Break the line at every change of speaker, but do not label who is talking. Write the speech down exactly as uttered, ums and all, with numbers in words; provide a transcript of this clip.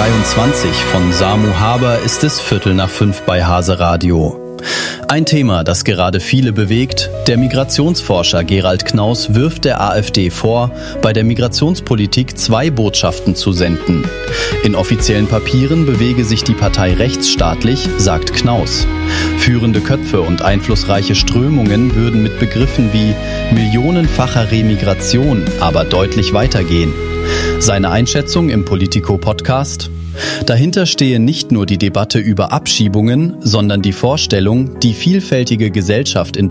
dreiundzwanzig von Samu Haber ist es Viertel nach fünf bei Hase Radio. Ein Thema, das gerade viele bewegt. Der Migrationsforscher Gerald Knaus wirft der AfD vor, bei der Migrationspolitik zwei Botschaften zu senden. In offiziellen Papieren bewege sich die Partei rechtsstaatlich, sagt Knaus. Führende Köpfe und einflussreiche Strömungen würden mit Begriffen wie millionenfacher Remigration aber deutlich weitergehen. Seine Einschätzung im Politico-Podcast: Dahinter stehe nicht nur die Debatte über Abschiebungen, sondern die Vorstellung, die vielfältige Gesellschaft in